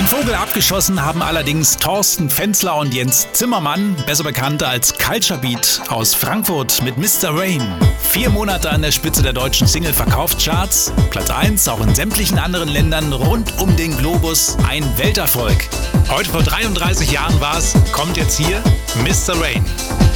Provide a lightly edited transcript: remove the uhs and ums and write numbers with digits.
Vogel abgeschossen haben allerdings Thorsten Fenzler und Jens Zimmermann, besser bekannt als Culture Beat aus Frankfurt mit Mr. Rain. 4 Monate an der Spitze der deutschen Single-Verkaufscharts, Platz 1 auch in sämtlichen anderen Ländern rund um den Globus, ein Welterfolg. Heute vor 33 Jahren war's, kommt jetzt hier Mr. Rain.